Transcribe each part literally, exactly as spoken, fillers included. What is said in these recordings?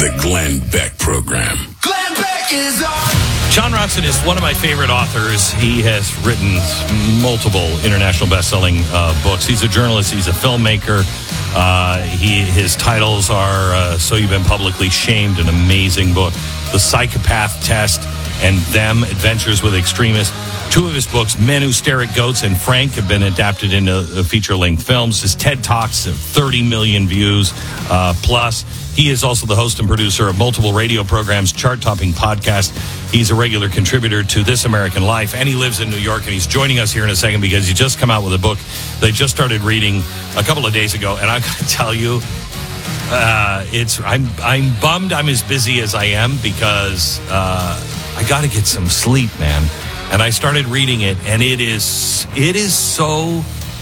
The Glenn Beck Program. Glenn Beck is on. Jon Ronson is one of my favorite authors. He has written multiple international best-selling uh, books. He's a journalist. He's a filmmaker. Uh, he his titles are uh, So You've Been Publicly Shamed, an amazing book, The Psychopath Test, and Them, Adventures with Extremists. Two of his books, Men Who Stare at Goats and Frank, have been adapted into feature-length films. His TED Talks have thirty million views uh, plus. He is also the host and producer of multiple radio programs, chart-topping podcasts. He's a regular contributor to This American Life, and he lives in New York, and he's joining us here in a second because he just come out with a book they just started reading a couple of days ago, and I got to tell you, uh, it's I'm I'm bummed I'm as busy as I am because uh, I got to get some sleep, man. And I started reading it, and it is it is so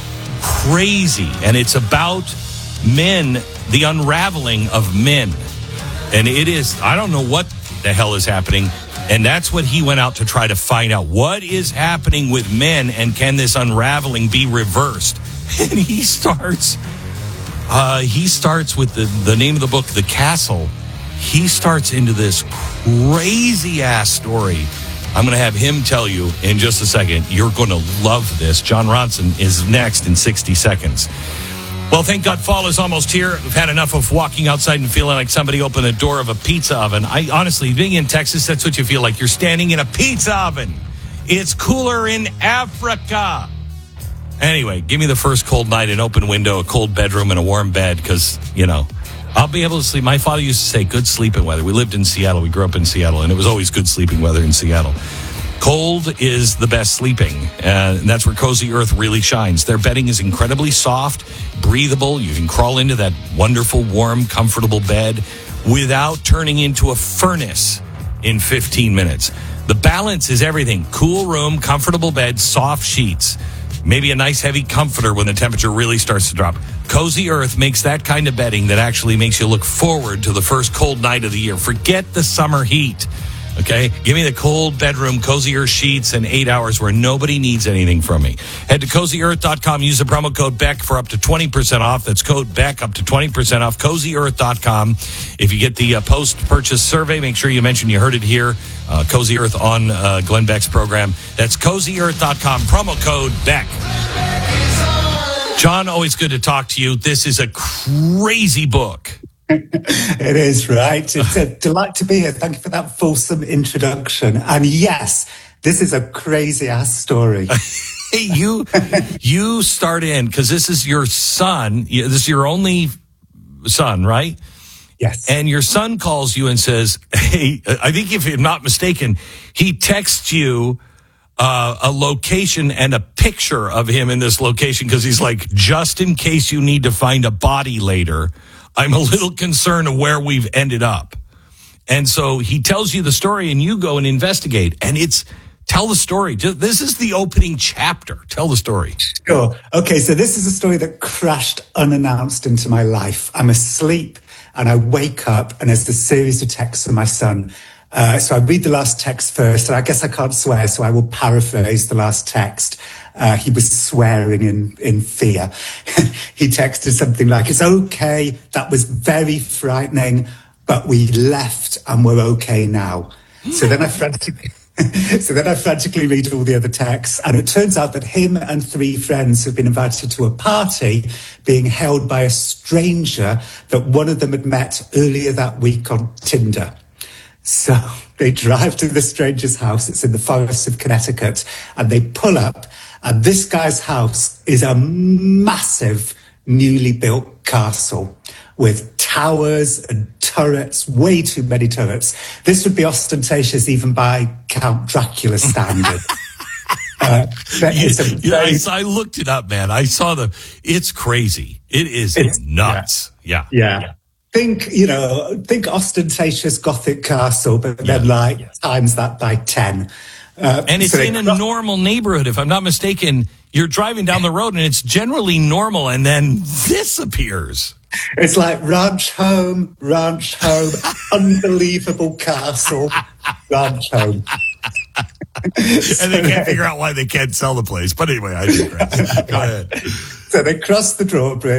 crazy, and it's about men, the unraveling of men. And it is, I don't know what the hell is happening. And that's what he went out to try to find out. What is happening with men, and can this unraveling be reversed? And he starts, uh, he starts with the, the name of the book, The Castle. He starts into this crazy-ass story. I'm going to have him tell you in just a second. You're going to love this. Jon Ronson is next in sixty seconds. Well, thank God fall is almost here. We've had enough of walking outside and feeling like somebody opened the door of a pizza oven. I honestly, being in Texas, that's what you feel like. You're standing in a pizza oven. It's cooler in Africa. Anyway, give me the first cold night, an open window, a cold bedroom, and a warm bed because, you know, I'll be able to sleep. My father used to say good sleeping weather. We lived in Seattle. We grew up in Seattle, and it was always good sleeping weather in Seattle. Cold is the best sleeping, uh, and that's where Cozy Earth really shines. Their bedding is incredibly soft, breathable. You can crawl into that wonderful, warm, comfortable bed without turning into a furnace in fifteen minutes. The balance is everything. Cool room, comfortable bed, soft sheets. Maybe a nice heavy comforter when the temperature really starts to drop. Cozy Earth makes that kind of bedding that actually makes you look forward to the first cold night of the year. Forget the summer heat. Okay, give me the cold bedroom, Cozy Earth sheets, and eight hours where nobody needs anything from me. Head to cozy earth dot com. Use the promo code Beck for up to twenty percent off. That's code Beck, up to twenty percent off. cozy earth dot com. If you get the uh, post-purchase survey, make sure you mention you heard it here. Uh, Cozy Earth on uh, Glenn Beck's program. That's cozy earth dot com. Promo code Beck. Jon, always good to talk to you. This is a crazy book. It is, right? It's a delight to be here. Thank you for that fulsome introduction. And yes, this is a crazy-ass story. Hey, you you start in, because this is your son. This is your only son, right? Yes. And your son calls you and says, hey, I think if I'm not mistaken, he texts you uh, a location and a picture of him in this location because he's like, just in case you need to find a body later, I'm a little concerned of where we've ended up. And so he tells you the story and you go and investigate. And it's, tell the story. This is the opening chapter. Tell the story. Sure. Okay, so this is a story that crashed unannounced into my life. I'm asleep and I wake up and there's a series of texts from my son. Uh, so I read the last text first, and I guess I can't swear, so I will paraphrase the last text. Uh, he was swearing in, in fear. He texted something like, it's okay, that was very frightening, but we left and we're okay now. So then I frantically, so then I frantically read all the other texts, and it turns out that him and three friends have been invited to a party being held by a stranger that one of them had met earlier that week on Tinder. So they drive to the stranger's house. It's in the forests of Connecticut, and they pull up, and this guy's house is a massive newly built castle with towers and turrets, way too many turrets. This would be ostentatious even by Count Dracula standards. uh, yes, very... yes, I looked it up, man. I saw the, it's crazy. It is it's, nuts. Yeah. Yeah. yeah. Think, you know, think ostentatious Gothic castle, but then yeah, like yeah. times that by ten. Uh, and it's so in a cro- normal neighborhood. If I'm not mistaken, you're driving down the road and it's generally normal, and then this appears. It's like ranch home, ranch home, unbelievable castle, ranch home. And they can't figure out why they can't sell the place. But anyway, I digress. Go ahead. So they cross the drawbridge.